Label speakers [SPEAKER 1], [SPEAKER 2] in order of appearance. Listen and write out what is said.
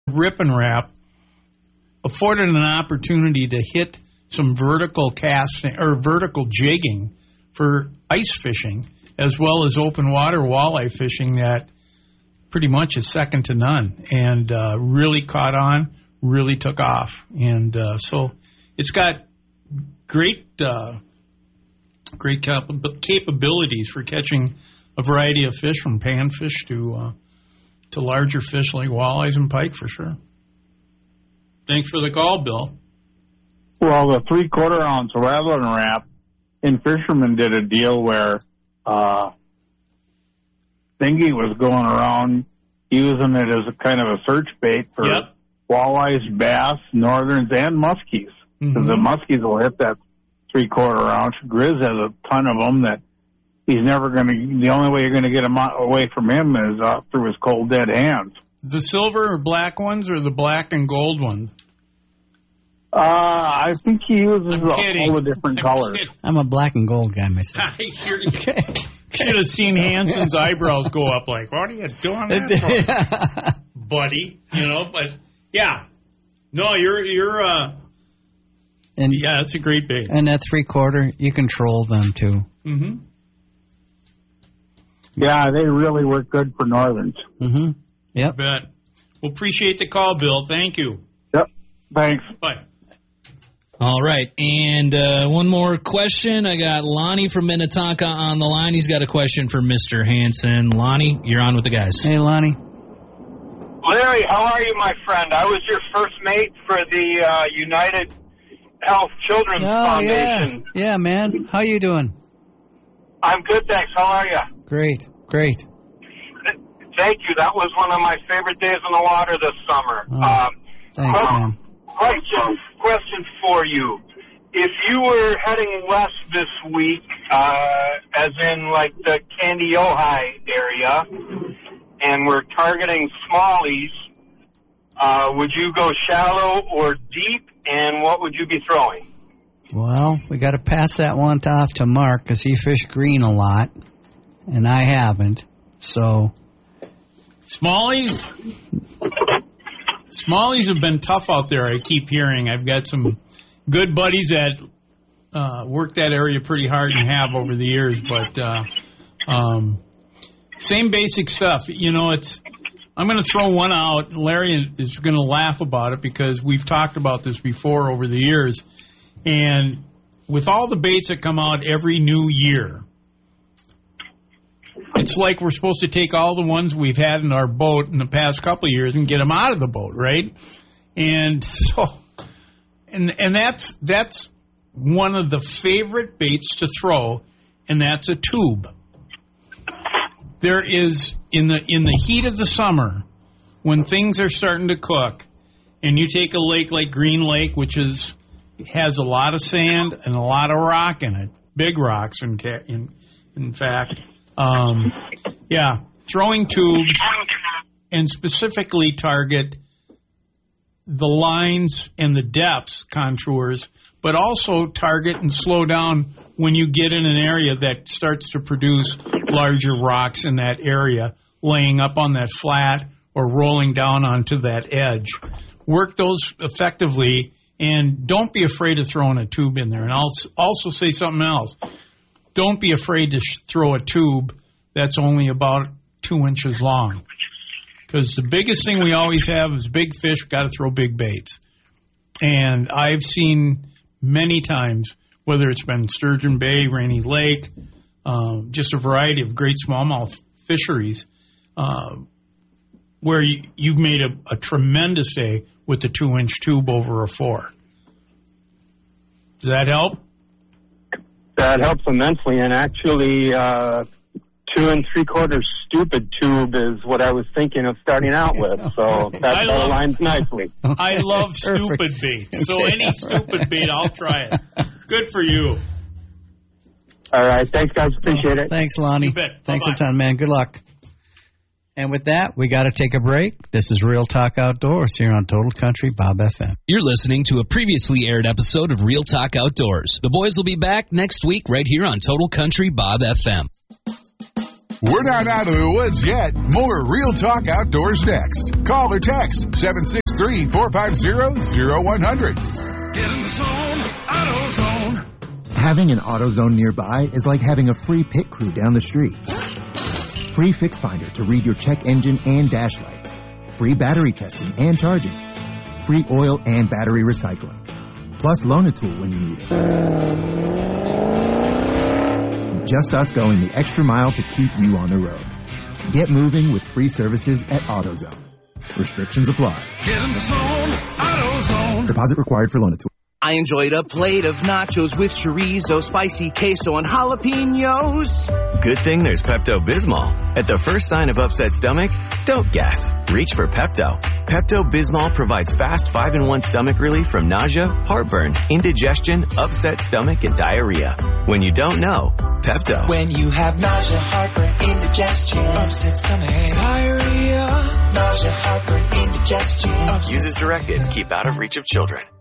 [SPEAKER 1] Rip and Wrap afforded an opportunity to hit some vertical casting or vertical jigging for ice fishing, as well as open water walleye fishing that pretty much is second to none, and really caught on, really took off. And so it's got great capabilities for catching a variety of fish, from panfish to larger fish like walleyes and pike, for sure. Thanks for the call, Bill.
[SPEAKER 2] Well, the 3/4 ounce Rattler and Wrap, and Fisherman did a deal where Thingy was going around using it as a kind of a search bait for walleyes, bass, northerns, and muskies. Because the muskies will hit that 3/4 ounce. Grizz has a ton of them that he's never going to. The only way you're going to get them away from him is through his cold dead hands.
[SPEAKER 1] The silver or black ones, or the black and gold ones?
[SPEAKER 2] I think he uses all the different colors.
[SPEAKER 1] Kidding.
[SPEAKER 3] I'm a black and gold guy myself.
[SPEAKER 1] Should have seen Hanson's eyebrows go up like, what are you doing that for, buddy? You know, but yeah. No, you're yeah, it's a great bait.
[SPEAKER 3] And that 3/4, you control them too.
[SPEAKER 1] Mm-hmm.
[SPEAKER 2] Yeah, they really work good for northerns.
[SPEAKER 3] Mm-hmm. Yep.
[SPEAKER 1] Bet. Well, appreciate the call, Bill. Thank you.
[SPEAKER 2] Yep. Thanks.
[SPEAKER 1] Bye.
[SPEAKER 4] All right, and one more question. I got Lonnie from Minnetonka on the line. He's got a question for Mr. Hanson. Lonnie, you're on with the guys.
[SPEAKER 3] Hey, Lonnie.
[SPEAKER 5] Larry, how are you, my friend? I was your first mate for the United Health Children's Foundation.
[SPEAKER 3] Yeah, man. How you doing?
[SPEAKER 5] I'm good, thanks. How are you?
[SPEAKER 3] Great.
[SPEAKER 5] Thank you. That was one of my favorite days in the water this summer.
[SPEAKER 3] Thanks, man.
[SPEAKER 5] Question for you. If you were heading west this week, as in like the Candy Ojai area, and we're targeting smallies, would you go shallow or deep, and what would you be throwing?
[SPEAKER 3] Well, we got to pass that one off to Mark because he fished green a lot, and I haven't. So,
[SPEAKER 1] Smallies have been tough out there, I keep hearing. I've got some good buddies that work that area pretty hard and have over the years, but same basic stuff. You know, I'm going to throw one out. Larry is going to laugh about it because we've talked about this before over the years. And with all the baits that come out every new year, it's like we're supposed to take all the ones we've had in our boat in the past couple of years and get them out of the boat, right? And so, and that's one of the favorite baits to throw, and that's a tube. There is in the heat of the summer, when things are starting to cook, and you take a lake like Green Lake, which has a lot of sand and a lot of rock in it, big rocks in fact. Throwing tubes and specifically target the lines and the depths contours, but also target and slow down when you get in an area that starts to produce larger rocks in that area, laying up on that flat or rolling down onto that edge. Work those effectively, and don't be afraid of throwing a tube in there. And I'll also say something else. Don't be afraid to throw a tube that's only about 2 inches long. Because the biggest thing we always have is big fish, got to throw big baits. And I've seen many times, whether it's been Sturgeon Bay, Rainy Lake, just a variety of great smallmouth fisheries, where you've made a tremendous day with the 2-inch tube over a 4. Does that help?
[SPEAKER 2] That helps immensely, and actually 2 3/4 stupid tube is what I was thinking of starting out with, so that aligns nicely.
[SPEAKER 1] I love stupid baits, so any stupid bait, I'll try it. Good for you.
[SPEAKER 2] All right, thanks, guys. Appreciate it.
[SPEAKER 3] Thanks, Lonnie.
[SPEAKER 1] You bet.
[SPEAKER 3] Thanks
[SPEAKER 1] Bye-bye.
[SPEAKER 3] a ton, man. Good luck. And with that, we got to take a break. This is Real Talk Outdoors here on Total Country Bob FM.
[SPEAKER 4] You're listening to a previously aired episode of Real Talk Outdoors. The boys will be back next week right here on Total Country Bob FM.
[SPEAKER 6] We're not out of the woods yet. More Real Talk Outdoors next. Call or text 763-450-0100.
[SPEAKER 7] Get in the zone, AutoZone.
[SPEAKER 8] Having an AutoZone nearby is like having a free pit crew down the street. Free Fix Finder to read your check engine and dash lights. Free battery testing and charging. Free oil and battery recycling. Plus Loan-A-Tool when you need it. Just us going the extra mile to keep you on the road. Get moving with free services at AutoZone. Restrictions apply.
[SPEAKER 7] Get in the zone, AutoZone.
[SPEAKER 8] Deposit required for Loan-A-Tool.
[SPEAKER 9] I enjoyed a plate of nachos with chorizo, spicy queso, and jalapenos.
[SPEAKER 10] Good thing there's Pepto-Bismol. At the first sign of upset stomach, don't guess. Reach for Pepto. Pepto-Bismol provides fast 5-in-1 stomach relief from nausea, heartburn, indigestion, upset stomach, and diarrhea. When you don't know, Pepto.
[SPEAKER 11] When you have nausea, heartburn, indigestion, upset stomach, diarrhea, nausea, heartburn, indigestion.
[SPEAKER 10] Use as directed. Keep out of reach of children.